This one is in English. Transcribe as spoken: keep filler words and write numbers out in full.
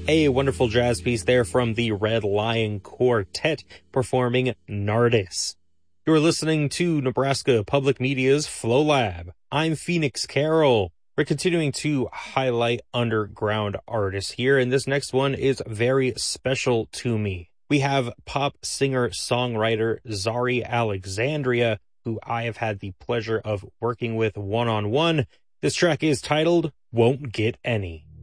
A wonderful jazz piece there from the Red Lion Quartet performing Nardis. You're listening to Nebraska Public Media's Flow Lab. I'm Phoenix Carroll. We're continuing to highlight underground artists here, and this next one is very special to me. We have pop singer-songwriter Zari Alexandria, who I have had the pleasure of working with one-on-one. This track is titled Won't Get Any.